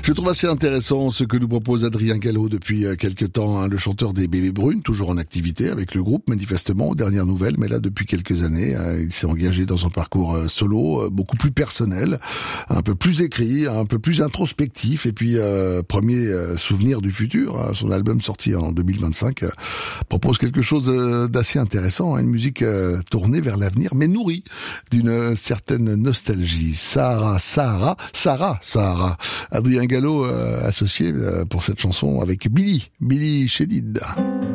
Je trouve assez intéressant ce que nous propose Adrien Gallo depuis quelques temps, hein, le chanteur des Bébés Brunes, toujours en activité avec le groupe, manifestement, aux dernières nouvelles, mais là depuis quelques années, il s'est engagé dans un parcours solo, beaucoup plus personnel, un peu plus écrit, un peu plus introspectif, et puis premier souvenir du futur, hein, son album sorti en 2025 propose quelque chose d'assez intéressant, hein, une musique tournée vers l'avenir, mais nourrie d'une certaine nostalgie. Sahara. Adrien Gallo associé pour cette chanson avec Billy Chedid.